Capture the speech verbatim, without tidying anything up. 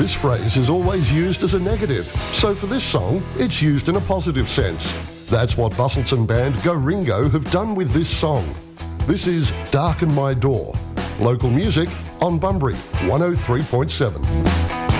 This phrase is always used as a negative, so for this song, it's used in a positive sense. That's what Bustleton band Go Ringo have done with this song. This is Darken My Door. Local music on Bunbury one oh three point seven.